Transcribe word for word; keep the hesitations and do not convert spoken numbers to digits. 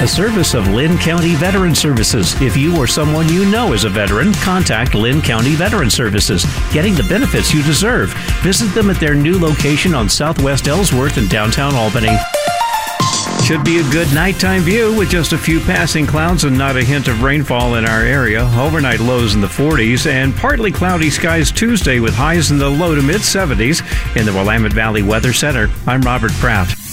a service of Lynn County Veteran Services. If you or someone you know is a veteran, contact Lynn County Veteran Services, getting the benefits you deserve. Visit them at their new location on Southwest Ellsworth in downtown Albany. Should be a good nighttime view with just a few passing clouds and not a hint of rainfall in our area. Overnight lows in the forties and partly cloudy skies Tuesday with highs in the low to mid seventies in the Willamette Valley Weather Center. I'm Robert Pratt.